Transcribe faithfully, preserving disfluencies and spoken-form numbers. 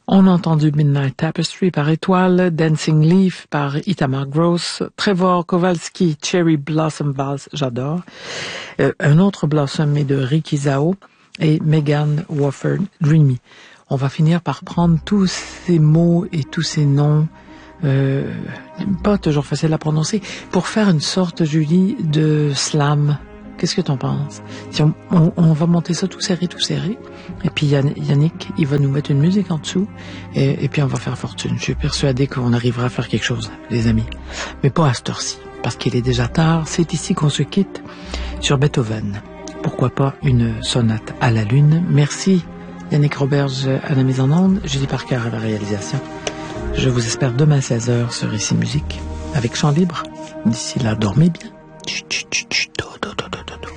On a entendu Midnight Tapestry par Étoile, Dancing Leaf par Itamar Gross, Trevor Kowalski, Cherry Blossom Vals, j'adore. Euh, un autre Blossom est de Ricky Zao et Megan Wofford, Dreamy. On va finir par prendre tous ces mots et tous ces noms, euh, pas toujours facile à prononcer, pour faire une sorte, Julie, de slam. Qu'est-ce que t'en penses? Si on, on, on va monter ça tout serré, tout serré, et puis Yannick, il va nous mettre une musique en dessous, et, et puis on va faire fortune. Je suis persuadé qu'on arrivera à faire quelque chose, les amis. Mais pas à cette heure-ci, parce qu'il est déjà tard. C'est ici qu'on se quitte sur Beethoven. Pourquoi pas une sonate à la lune. Merci Yannick Roberge à la mise en onde, Julie Parker à la réalisation. Je vous espère demain à seize heures sur Ici Musique, avec Chant Libre. D'ici là, dormez bien. Tch, tch, tch.